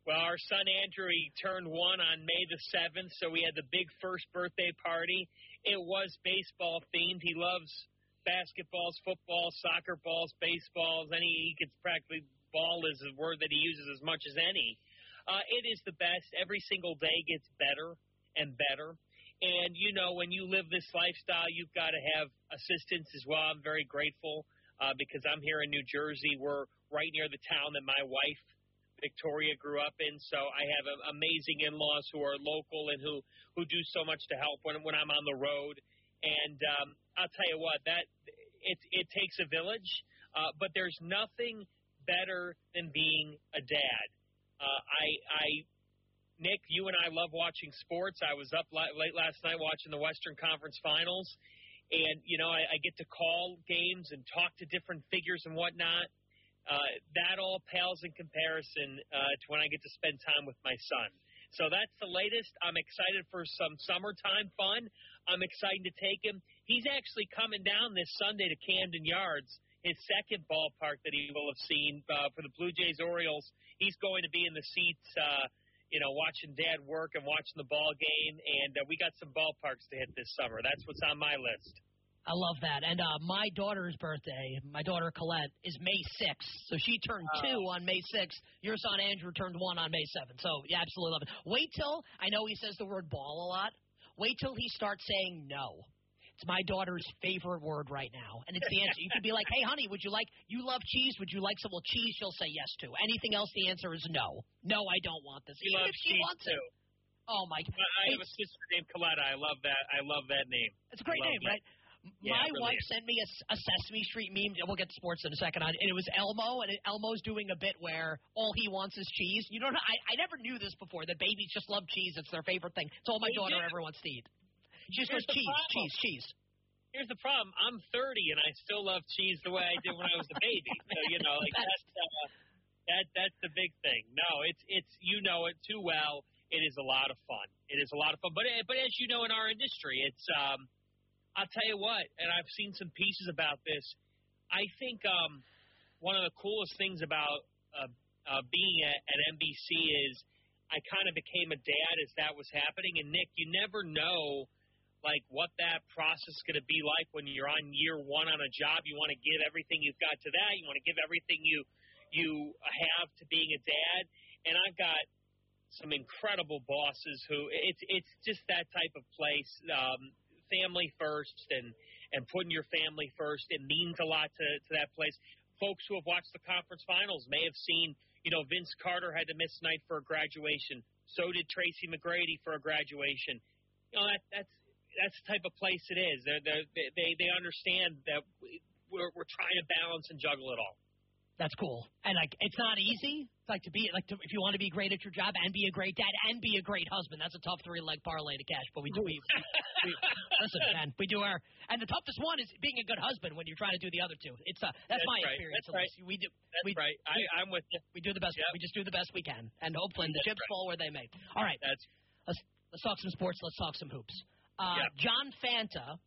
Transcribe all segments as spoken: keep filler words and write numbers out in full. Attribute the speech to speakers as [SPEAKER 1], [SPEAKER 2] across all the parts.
[SPEAKER 1] Well, our son Andrew, he turned one on May the seventh, so we had the big first birthday party. It was baseball themed. He loves basketballs, football, soccer balls, baseballs. Any he could practically ball is a word that he uses as much as any. Uh, it is the best. Every single day gets better and better. And, you know, when you live this lifestyle, you've got to have assistance as well. I'm very grateful uh, because I'm here in New Jersey. We're right near the town that my wife, Victoria, grew up in. So I have uh, amazing in-laws who are local and who, who do so much to help when, when I'm on the road. And um, I'll tell you what, that it, it takes a village, uh, but there's nothing better than being a dad. Uh, I, I, Nick, you and I love watching sports. I was up late last night watching the Western Conference Finals, and, you know, I, I get to call games and talk to different figures and whatnot. Uh, that all pales in comparison uh, to when I get to spend time with my son. So that's the latest. I'm excited for some summertime fun. I'm excited to take him. He's actually coming down this Sunday to Camden Yards, his second ballpark that he will have seen uh, for the Blue Jays Orioles. He's going to be in the seats, uh, you know, watching Dad work and watching the ball game. And uh, we got some ballparks to hit this summer. That's what's on my list.
[SPEAKER 2] I love that. And uh, my daughter's birthday, my daughter Colette, is May sixth. So she turned
[SPEAKER 1] Oh.
[SPEAKER 2] two on May sixth. Your son Andrew turned one on May seventh. So, yeah, absolutely love it. Wait till, I know he says the word ball a lot. Wait till he starts saying no. It's my daughter's favorite word right now. And it's the answer. You could be like, hey, honey, would you like, you love cheese? Would you like some? Well, cheese she'll say yes to. Anything else, the answer is no. No, I don't want this.
[SPEAKER 1] She
[SPEAKER 2] Even
[SPEAKER 1] loves
[SPEAKER 2] if she
[SPEAKER 1] cheese,
[SPEAKER 2] wants
[SPEAKER 1] too.
[SPEAKER 2] it. Oh, my God.
[SPEAKER 1] I have a sister named Coletta. I love that. I love that name.
[SPEAKER 2] It's a great
[SPEAKER 1] I love
[SPEAKER 2] name,
[SPEAKER 1] that.
[SPEAKER 2] right?
[SPEAKER 1] Yeah,
[SPEAKER 2] My
[SPEAKER 1] really
[SPEAKER 2] wife
[SPEAKER 1] is.
[SPEAKER 2] sent me a, a Sesame Street meme. We'll get to sports in a second. On, and it was Elmo, and it, Elmo's doing a bit where all he wants is cheese. You don't know, I, I never knew this before, that babies just love cheese. It's their favorite thing. It's all my
[SPEAKER 1] They
[SPEAKER 2] daughter
[SPEAKER 1] do.
[SPEAKER 2] ever wants to eat. She just
[SPEAKER 1] Here's
[SPEAKER 2] goes
[SPEAKER 1] the
[SPEAKER 2] cheese,
[SPEAKER 1] problem.
[SPEAKER 2] cheese, cheese.
[SPEAKER 1] Here's the problem. I'm thirty, and I still love cheese the way I did when I was a baby. So, you know, like that's, uh, that, that's the big thing. No, it's, it's you know it too well. It is a lot of fun. It is a lot of fun. But, but as you know, in our industry, it's um, – I'll tell you what, and I've seen some pieces about this. I think um, one of the coolest things about uh, uh, being at, at N B C is I kind of became a dad as that was happening. And, Nick, you never know, like, what that process is going to be like when you're on year one on a job. You want to give everything you've got to that. You want to give everything you you have to being a dad. And I've got some incredible bosses who it's it's just that type of place. Um, family first and, and putting your family first. It means a lot to, to that place. Folks who have watched the conference finals may have seen, you know, Vince Carter had to miss tonight for a graduation. So did Tracy McGrady for a graduation. You know, that, that's that's the type of place it is. They're, they're, they they understand that we're we're trying to balance and juggle it all.
[SPEAKER 2] That's cool. And, like, it's not easy. It's like to be, like, to, if you want to be great at your job and be a great dad and be a great husband, that's a tough three-leg parlay to cash. But we do, we, we, we listen, man, we do our, and the toughest one is being a good husband when you're trying to do the other two. It's uh, that's,
[SPEAKER 1] That's
[SPEAKER 2] my
[SPEAKER 1] right.
[SPEAKER 2] experience.
[SPEAKER 1] That's right.
[SPEAKER 2] We do.
[SPEAKER 1] That's
[SPEAKER 2] we,
[SPEAKER 1] right. I, I'm with you.
[SPEAKER 2] We do the best.
[SPEAKER 1] Yep.
[SPEAKER 2] We just do the best we can, and hopefully the
[SPEAKER 1] That's
[SPEAKER 2] chips
[SPEAKER 1] right.
[SPEAKER 2] fall where they may. All right.
[SPEAKER 1] That's
[SPEAKER 2] let's let's talk some sports. Let's talk some hoops. Uh,
[SPEAKER 1] Yep.
[SPEAKER 2] John Fanta,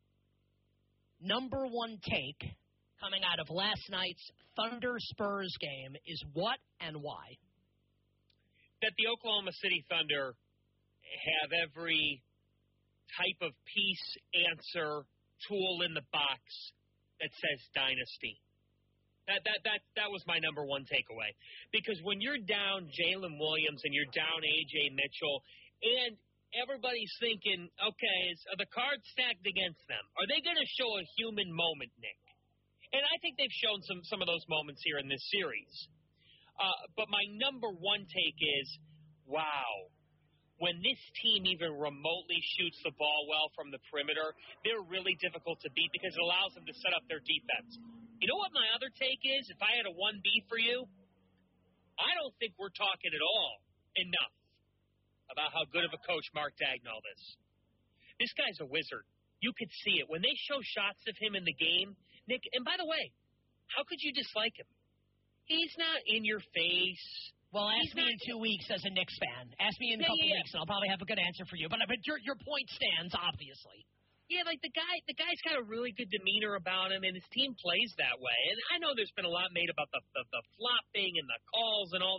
[SPEAKER 2] number one take coming out of last night's Thunder Spurs game is what and why?
[SPEAKER 1] That the Oklahoma City Thunder have every type of piece, answer, tool in the box that says dynasty. That that that that was my number one takeaway. Because when you're down Jalen Williams and you're down A J Mitchell, and everybody's thinking, okay, is, are the cards stacked against them? Are they going to show a human moment, Nick? And I think they've shown some, some of those moments here in this series. Uh, but my number one take is, wow, when this team even remotely shoots the ball well from the perimeter, they're really difficult to beat because it allows them to set up their defense. You know what my other take is? If I had a one B for you, I don't think we're talking at all enough about how good of a coach Mark Dagnall is. This guy's a wizard. You could see it. When they show shots of him in the game, Nick, and by the way, how could you dislike him? He's not in your face.
[SPEAKER 2] Well, ask
[SPEAKER 1] He's
[SPEAKER 2] me
[SPEAKER 1] not,
[SPEAKER 2] in two weeks as a Knicks fan. Ask me in a
[SPEAKER 1] Yeah,
[SPEAKER 2] couple
[SPEAKER 1] yeah, yeah.
[SPEAKER 2] weeks, and I'll probably have a good answer for you. But, but your your point stands, obviously.
[SPEAKER 1] Yeah, like the guy, the guy's got a really good demeanor about him, and his team plays that way. And I know there's been a lot made about the the, the flopping and the calls and all